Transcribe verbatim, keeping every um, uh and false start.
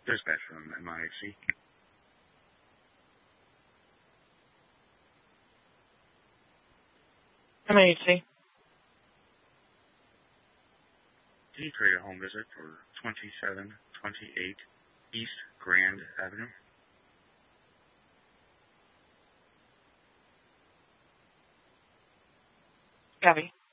Dispatch from M I C. M I C. Can you create a home visit for twenty-seven twenty-eight East Grand Avenue? Copy.